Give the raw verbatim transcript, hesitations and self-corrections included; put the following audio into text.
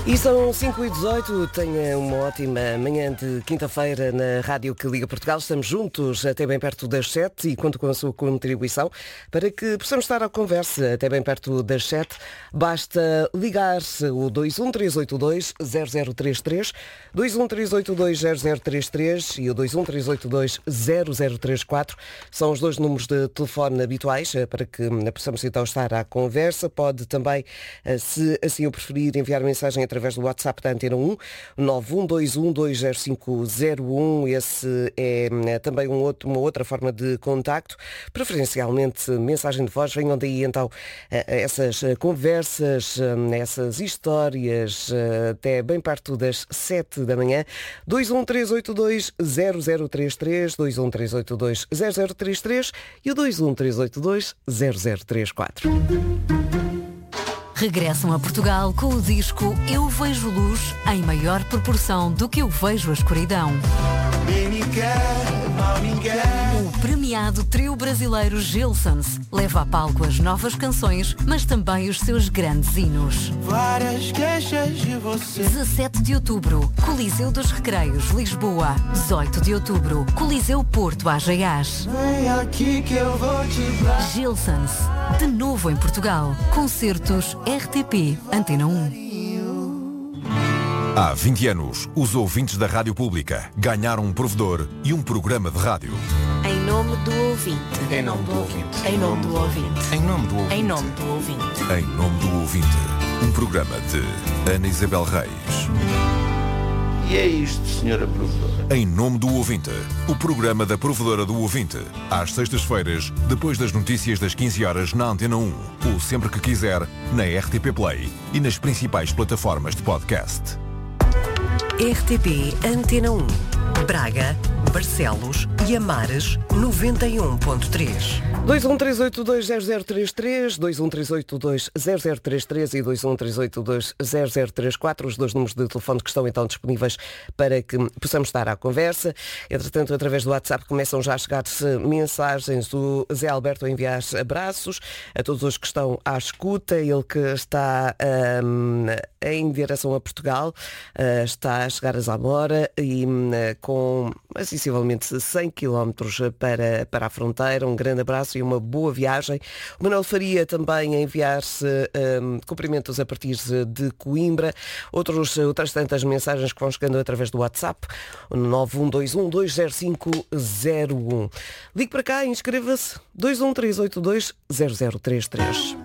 E são cinco e dezoito, tenha uma ótima manhã de quinta-feira na Rádio que Liga Portugal. Estamos juntos até bem perto das sete e conto com a sua contribuição para que possamos estar à conversa até bem perto das sete. Basta ligar-se o dois um três oito dois zero zero três três, dois um três oito dois zero zero três três e o dois um três oito dois zero zero três quatro. São os dois números de telefone habituais para que possamos então estar à conversa. Pode também, se assim o preferir, enviar mensagem através do WhatsApp da Antena um, nove um dois um dois zero cinco zero um. Esse é, é também um outro, uma outra forma de contacto. Preferencialmente mensagem de voz. Venham daí então essas conversas, essas histórias até bem perto das sete da manhã. dois um três oito dois zero zero três três, dois um três oito dois zero zero três três e o dois um três oito dois zero zero três quatro. Regressam a Portugal com o disco Eu Vejo Luz em maior proporção do que eu vejo a escuridão. O premiado trio brasileiro Gilsons leva a palco as novas canções, mas também os seus grandes hinos. Várias queixas de você. dezassete de outubro, Coliseu dos Recreios, Lisboa. dezoito de outubro, Coliseu Porto, Ageiás. Vem aqui que eu vou te dar. Gilsons, de novo em Portugal. Concertos R T P, Antena um. Há vinte anos, os ouvintes da Rádio Pública ganharam um provedor e um programa de rádio. Em nome do ouvinte. Em nome do ouvinte. Em nome do ouvinte. Em nome do ouvinte. Em nome do ouvinte. Em nome do ouvinte. Um programa de Ana Isabel Reis. E é isto, senhora provedora. Em nome do ouvinte. O programa da provedora do ouvinte. Às sextas-feiras, depois das notícias das quinze horas na Antena um. Ou sempre que quiser, na R T P Play e nas principais plataformas de podcast. R T P Antena um, Braga, Barcelos e Amares, noventa e um ponto três. dois um três oito dois zero zero três três, dois um três oito dois zero zero três três e dois um três oito dois zero zero três quatro, os dois números de telefone que estão então disponíveis para que possamos estar à conversa. Entretanto, através do WhatsApp começam já a chegar-se mensagens do Zé Alberto a enviar abraços a todos os que estão à escuta. Ele que está um, em direção a Portugal, uh, está a chegar a Zamora e uh, com sensivelmente cem quilómetros para, para a fronteira. Um grande abraço e uma boa viagem. O Manuel Faria também a enviar-se um, cumprimentos a partir de Coimbra. Outros, outras tantas mensagens que vão chegando através do WhatsApp, nove um dois um dois zero cinco zero um. Ligue para cá e inscreva-se, dois um três oito dois zero zero três três.